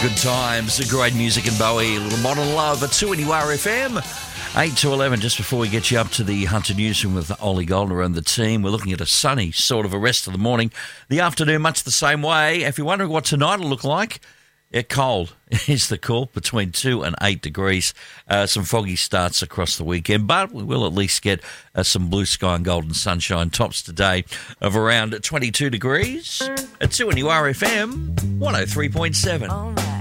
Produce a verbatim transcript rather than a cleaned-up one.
Good times, great music and Bowie, a little modern love at two N U R F M. eight to eleven, just before we get you up to the Hunter Newsroom with Ollie Goldner and the team. We're looking at a sunny sort of a rest of the morning. The afternoon, much the same way. If you're wondering what tonight will look like, yeah, cold is the call, between two and eight degrees. Uh, some foggy starts across the weekend, but we will at least get uh, some blue sky and golden sunshine. Tops today of around twenty-two degrees at two N U R F M one oh three point seven. All right.